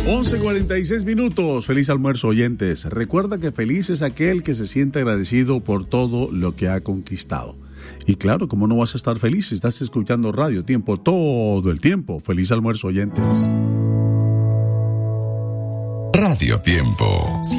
11:46. Feliz almuerzo, oyentes. Recuerda que feliz es aquel que se siente agradecido por todo lo que ha conquistado. Y claro, ¿cómo no vas a estar feliz si estás escuchando Radio Tiempo todo el tiempo? Feliz almuerzo, oyentes. Radio Tiempo.